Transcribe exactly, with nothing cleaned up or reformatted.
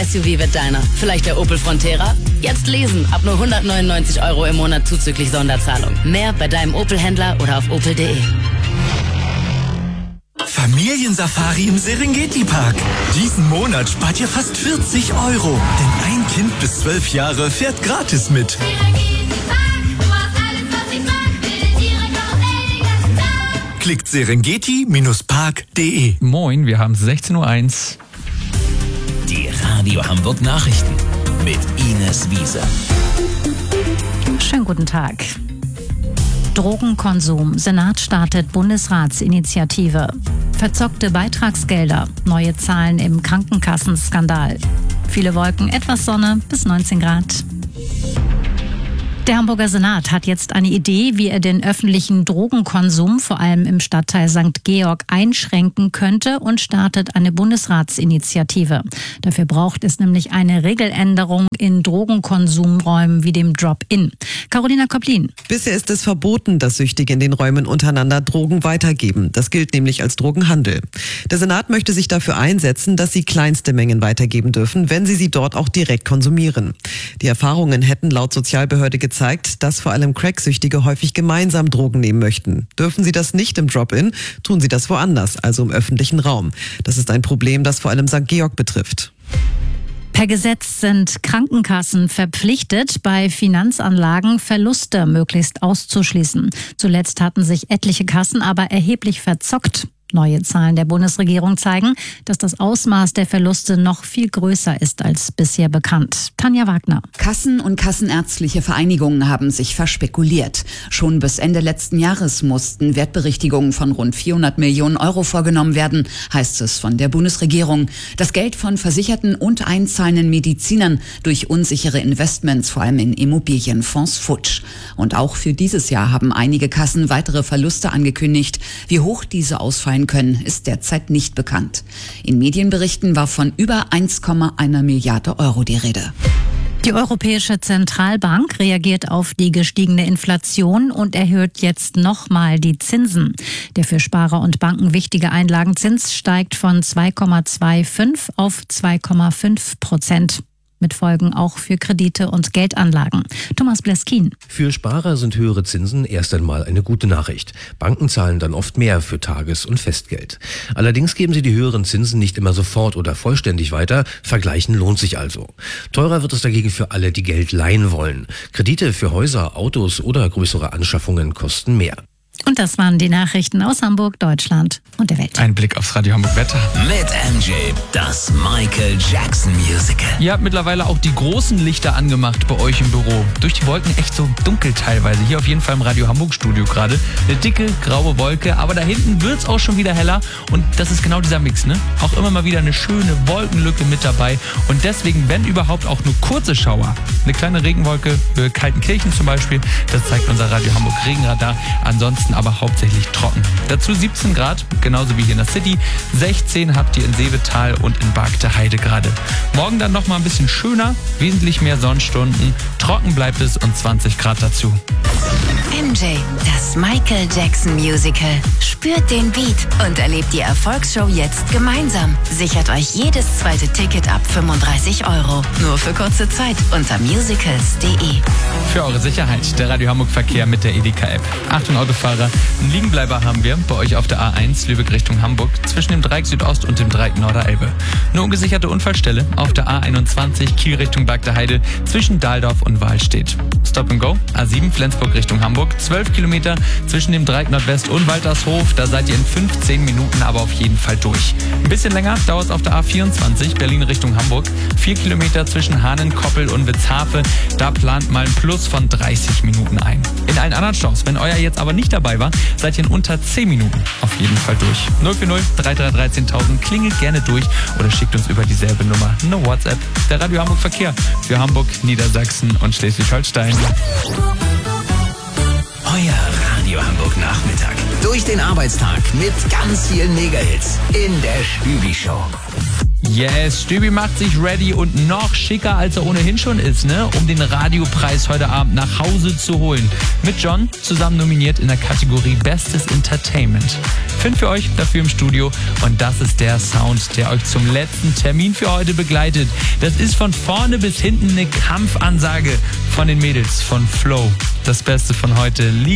S U V wird deiner. Vielleicht der Opel Frontera? Jetzt lesen, ab nur hundertneunundneunzig Euro im Monat zuzüglich Sonderzahlung. Mehr bei deinem Opel-Händler oder auf opel punkt de. Familiensafari im Serengeti-Park. Diesen Monat spart ihr fast vierzig Euro. Denn ein Kind bis zwölf Jahre fährt gratis mit. Klickt serengeti Park punkt de. Moin, wir haben sechzehn Uhr eins. Die Radio Hamburg Nachrichten mit Ines Wiese. Schönen guten Tag. Drogenkonsum. Senat startet Bundesratsinitiative. Verzockte Beitragsgelder. Neue Zahlen im Krankenkassenskandal. Viele Wolken, etwas Sonne bis neunzehn Grad. Der Hamburger Senat hat jetzt eine Idee, wie er den öffentlichen Drogenkonsum vor allem im Stadtteil Sankt Georg einschränken könnte und startet eine Bundesratsinitiative. Dafür braucht es nämlich eine Regeländerung in Drogenkonsumräumen wie dem Drop-In. Carolina Koplin. Bisher ist es verboten, dass Süchtige in den Räumen untereinander Drogen weitergeben. Das gilt nämlich als Drogenhandel. Der Senat möchte sich dafür einsetzen, dass sie kleinste Mengen weitergeben dürfen, wenn sie sie dort auch direkt konsumieren. Die Erfahrungen hätten laut Sozialbehörde gezeigt, zeigt, dass vor allem Cracksüchtige häufig gemeinsam Drogen nehmen möchten. Dürfen sie das nicht im Drop-In, tun sie das woanders, also im öffentlichen Raum. Das ist ein Problem, das vor allem Sankt Georg betrifft. Per Gesetz sind Krankenkassen verpflichtet, bei Finanzanlagen Verluste möglichst auszuschließen. Zuletzt hatten sich etliche Kassen aber erheblich verzockt. Neue Zahlen der Bundesregierung zeigen, dass das Ausmaß der Verluste noch viel größer ist als bisher bekannt. Tanja Wagner. Kassen und kassenärztliche Vereinigungen haben sich verspekuliert. Schon bis Ende letzten Jahres mussten Wertberichtigungen von rund vierhundert Millionen Euro vorgenommen werden, heißt es von der Bundesregierung. Das Geld von versicherten und einzahlenden Medizinern durch unsichere Investments, vor allem in Immobilienfonds, futsch. Und auch für dieses Jahr haben einige Kassen weitere Verluste angekündigt. Wie hoch diese ausfallen können, ist derzeit nicht bekannt. In Medienberichten war von über eins Komma eins Milliarde Euro die Rede. Die Europäische Zentralbank reagiert auf die gestiegene Inflation und erhöht jetzt nochmal die Zinsen. Der für Sparer und Banken wichtige Einlagenzins steigt von zwei Komma fünfundzwanzig auf zwei Komma fünf Prozent. Mit Folgen auch für Kredite und Geldanlagen. Thomas Bleskin. Für Sparer sind höhere Zinsen erst einmal eine gute Nachricht. Banken zahlen dann oft mehr für Tages- und Festgeld. Allerdings geben sie die höheren Zinsen nicht immer sofort oder vollständig weiter. Vergleichen lohnt sich also. Teurer wird es dagegen für alle, die Geld leihen wollen. Kredite für Häuser, Autos oder größere Anschaffungen kosten mehr. Und das waren die Nachrichten aus Hamburg, Deutschland und der Welt. Ein Blick aufs Radio Hamburg Wetter. Mit M J, das Michael Jackson Musical. Ihr habt mittlerweile auch die großen Lichter angemacht bei euch im Büro. Durch die Wolken echt so dunkel teilweise. Hier auf jeden Fall im Radio Hamburg Studio gerade. Eine dicke, graue Wolke, aber da hinten wird's auch schon wieder heller. Und das ist genau dieser Mix, ne? Auch immer mal wieder eine schöne Wolkenlücke mit dabei. Und deswegen, wenn überhaupt, auch nur kurze Schauer. Eine kleine Regenwolke für Kaltenkirchen zum Beispiel. Das zeigt unser Radio Hamburg Regenradar. Ansonsten aber hauptsächlich trocken. Dazu siebzehn Grad, genauso wie hier in der City. sechzehn habt ihr in Seevetal und in Bargte Heide gerade. Morgen dann noch mal ein bisschen schöner, wesentlich mehr Sonnenstunden. Trocken bleibt es und zwanzig Grad dazu. M J, das Michael Jackson Musical. Spürt den Beat und erlebt die Erfolgsshow jetzt gemeinsam. Sichert euch jedes zweite Ticket ab fünfunddreißig Euro. Nur für kurze Zeit unter musicals punkt de. Für eure Sicherheit, der Radio Hamburg Verkehr mit der Edeka-App. Achtung Autofahrer, einen Liegenbleiber haben wir bei euch auf der A eins Lübeck Richtung Hamburg zwischen dem Dreieck Südost und dem Dreieck Norderelbe. Eine ungesicherte Unfallstelle auf der A einundzwanzig Kiel Richtung Bargte Heide zwischen Dahldorf und Wahlstedt. Stop and Go, A sieben Flensburg Richtung Hamburg, zwölf Kilometer zwischen dem Dreieck Nordwest und Waltershof. Da seid ihr in fünfzehn Minuten aber auf jeden Fall durch. Ein bisschen länger dauert es auf der A vierundzwanzig Berlin Richtung Hamburg. vier Kilometer zwischen Hahnen, Koppel und Witzhafe. Da plant mal ein Plus von dreißig Minuten ein. In allen anderen Staus, wenn euer jetzt aber nicht dabei war, seid ihr in unter zehn Minuten auf jeden Fall durch. null vier null drei drei drei zehntausend, klingelt gerne durch oder schickt uns über dieselbe Nummer eine WhatsApp. Der Radio Hamburg Verkehr für Hamburg, Niedersachsen und Schleswig-Holstein. Euer Radio Hamburg Nachmittag. Durch den Arbeitstag mit ganz vielen Mega-Hits in der Stübi-Show. Yes, Stübi macht sich ready und noch schicker, als er ohnehin schon ist, ne? Um den Radiopreis heute Abend nach Hause zu holen. Mit John zusammen nominiert in der Kategorie Bestes Entertainment. Finn für euch dafür im Studio und das ist der Sound, der euch zum letzten Termin für heute begleitet. Das ist von vorne bis hinten eine Kampfansage von den Mädels von Flow. Das Beste von heute liegt